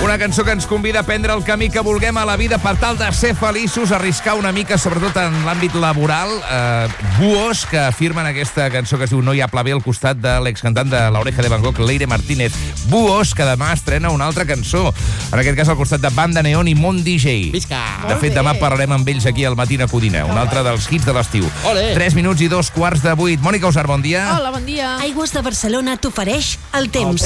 Una cançó que ens convida a prendre el camí que vulguem a la vida per tal de ser feliços, arriscar una mica, sobretot en l'àmbit laboral. Buos, que afirmen aquesta cançó que es diu No hi ha pla B, al costat de l'excantant de l'Oreja de Van Gogh, Leire Martínez. Buos, que demà estrena una altra cançó, en aquest cas al costat de Banda Neon i Mont DJ. Visca! De fet, demà parlarem amb ells aquí al Matina Codina, un altre dels hits de l'estiu. 3 minuts i 2 quarts de 8. Mònica Usar, bon dia. Hola, bon dia. Aigües de Barcelona t'ofereix el temps.